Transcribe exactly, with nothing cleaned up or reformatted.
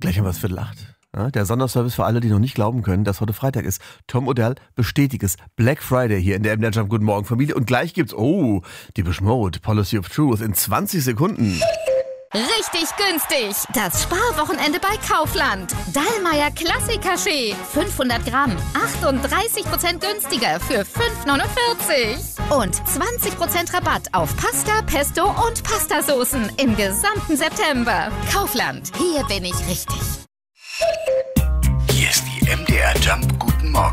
Gleich um was Viertel acht. Ja, der Sonderservice für alle, die noch nicht glauben können, dass heute Freitag ist. Tom Odell bestätigt es. Black Friday hier in der M D R Jump. Guten Morgen, Familie. Und gleich gibt's, oh, die Mode, Policy of Truth in zwanzig Sekunden. Richtig günstig. Das Sparwochenende bei Kaufland. Dallmayr Klassiker-Kaffee. fünfhundert Gramm. achtunddreißig Prozent günstiger für fünf neunundvierzig. Und zwanzig Prozent Rabatt auf Pasta, Pesto und Pastasoßen im gesamten September. Kaufland. Hier bin ich richtig. Hier ist die M D R Jump. Guten Morgen.